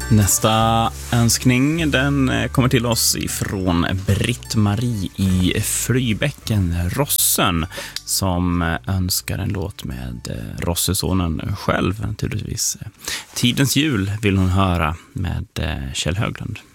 Nästa önskning den kommer till oss ifrån Britt-Marie i Flybäcken, Rossen, som önskar en låt med Rossesonen själv naturligtvis. Tidens jul vill hon höra med Kjell Höglund.